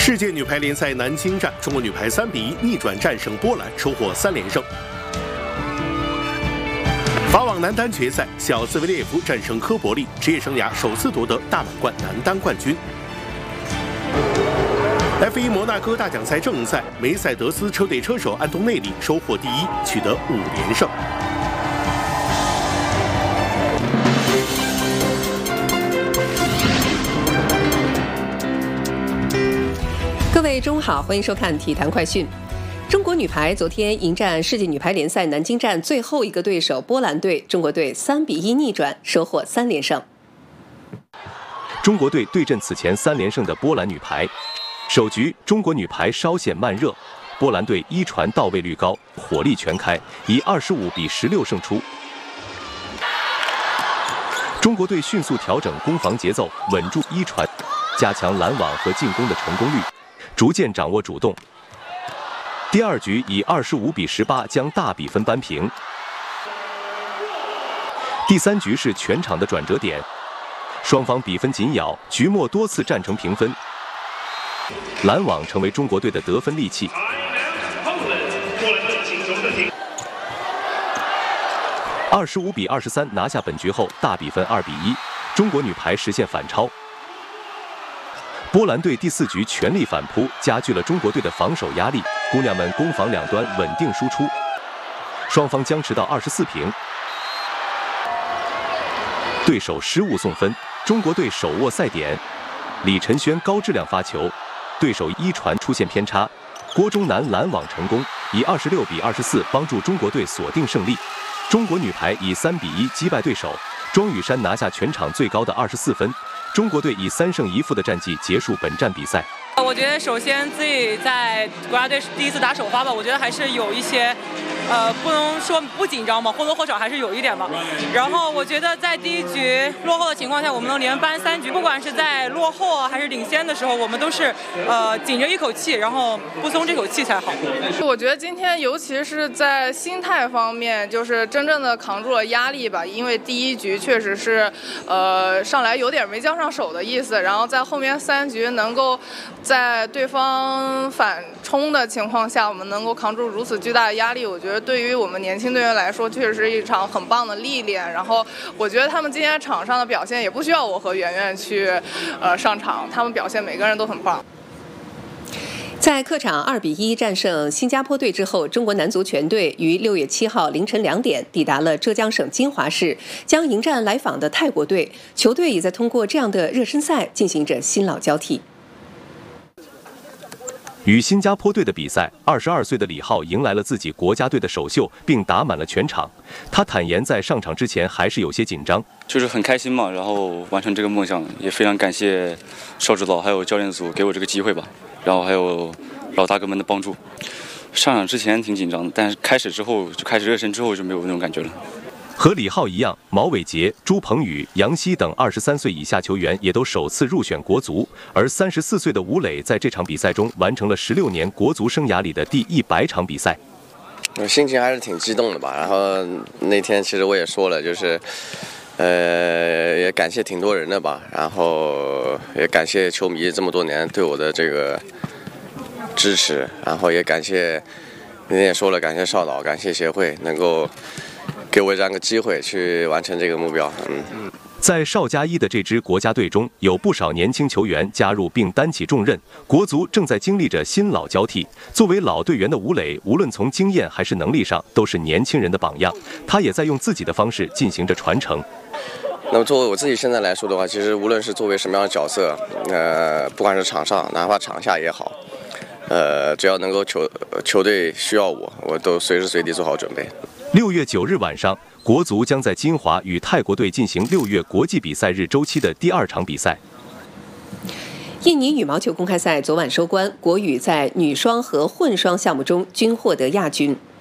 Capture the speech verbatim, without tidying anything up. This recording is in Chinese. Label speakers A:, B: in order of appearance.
A: 世界女排联赛南京站，中国女排三比一逆转战胜波兰，收获三连胜。法网男单决赛，小兹维列夫战胜科伯利，职业生涯首次夺得大满贯男单冠军。F 一 摩纳哥大奖赛正赛，梅赛德斯车队车手安东内里收获第一，取得五连胜。
B: 各位中午好，欢迎收看体坛快讯。中国女排昨天迎战世界女排联赛南京站最后一个对手波兰队，中国队三比一逆转，收获三连胜。
C: 中国队对阵此前三连胜的波兰女排，首局中国女排稍显慢热，波兰队一传到位率高，火力全开，以二十五比十六胜出。中国队迅速调整攻防节奏，稳住一传，加强拦网和进攻的成功率，逐渐掌握主动。第二局以二十五比十八将大比分扳平。第三局是全场的转折点，双方比分紧咬，局末多次战成平分。拦网成为中国队的得分利器。二十五比二十三拿下本局后，大比分二比一，中国女排实现反超。波兰队第四局全力反扑，加剧了中国队的防守压力。姑娘们攻防两端稳定输出，双方僵持到二十四平。对手失误送分，中国队手握赛点，李晨轩高质量发球，对手一传出现偏差，郭忠南拦网成功，以二十六比二十四帮助中国队锁定胜利。中国女排以三比一击败对手，庄雨珊拿下全场最高的二十四分。中国队以三胜一负的战绩结束本站比赛。
D: 我觉得首先自己在国家队第一次打首发吧，我觉得还是有一些，呃，不能说不紧张吧，或多或少还是有一点吧。然后我觉得在第一局落后的情况下，我们能连扳三局，不管是在落后还是领先的时候，我们都是呃紧着一口气，然后不松这口气才好。
E: 我觉得今天尤其是在心态方面，就是真正的扛住了压力吧，因为第一局确实是呃上来有点没交上手的意思，然后在后面三局能够在对方反冲的情况下，我们能够扛住如此巨大的压力，我觉得对于我们年轻队员来说，确实是一场很棒的历练。然后我觉得他们今天场上的表现也不需要我和圆圆去呃上场，他们表现每个人都很棒。
B: 在客场二比一战胜新加坡队之后，中国男足全队于六月七号凌晨两点抵达了浙江省金华市，将迎战来访的泰国队。球队也在通过这样的热身赛进行着新老交替。
C: 与新加坡队的比赛，二十二岁的李浩迎来了自己国家队的首秀，并打满了全场。他坦言，在上场之前还是有些紧张，
F: 就是很开心嘛，然后完成这个梦想，也非常感谢邵指导还有教练组给我这个机会吧，然后还有老大哥们的帮助。上场之前挺紧张的，但是开始之后就开始热身之后就没有那种感觉了。
C: 和李浩一样，毛伟杰、朱鹏宇、杨希等二十三岁以下球员也都首次入选国足，而三十四岁的吴磊在这场比赛中完成了十六年国足生涯里的第一百场比赛。
G: 我心情还是挺激动的吧。然后那天其实我也说了，就是，呃，也感谢挺多人的吧。然后也感谢球迷这么多年对我的这个支持，然后也感谢，那天也说了，感谢邵导，感谢协会能够给我这样一个机会去完成这个目标。嗯，
C: 在邵佳一的这支国家队中，有不少年轻球员加入并担起重任。国足正在经历着新老交替。作为老队员的吴磊，无论从经验还是能力上，都是年轻人的榜样。他也在用自己的方式进行着传承。
G: 那么作为我自己现在来说的话，其实无论是作为什么样的角色，呃，不管是场上，哪怕场下也好，呃，只要能够球球队需要我，我都随时随地做好准备。
C: 六月九日晚上，国足将在金华与泰国队进行六月国际比赛日周期的第二场比赛。
B: 印尼羽毛球公开赛昨晚收官，国羽在女双和混双项目中均获得亚军。